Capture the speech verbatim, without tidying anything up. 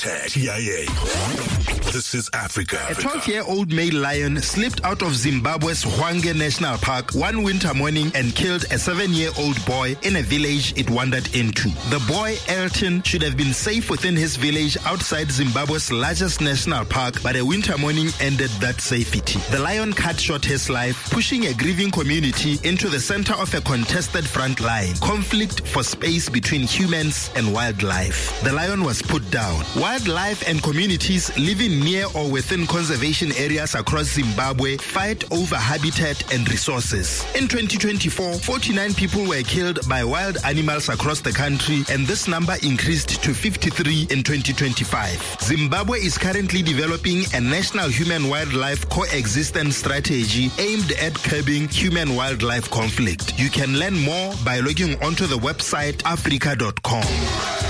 T I A. This is Africa. A twelve-year-old male lion slipped out of Zimbabwe's Hwange National Park one winter morning and killed a seven-year-old boy in a village it wandered into. The boy, Elton, should have been safe within his village outside Zimbabwe's largest national park, but a winter morning ended that safety. The lion cut short his life, pushing a grieving community into the center of a contested front line, conflict for space between humans and wildlife. The lion was put down. Wildlife and communities living near or within conservation areas across Zimbabwe fight over habitat and resources. In twenty twenty-four, forty-nine people were killed by wild animals across the country, and this number increased to fifty-three in twenty twenty-five. Zimbabwe is currently developing a national human-wildlife coexistence strategy aimed at curbing human-wildlife conflict. You can learn more by logging onto the website africa dot com.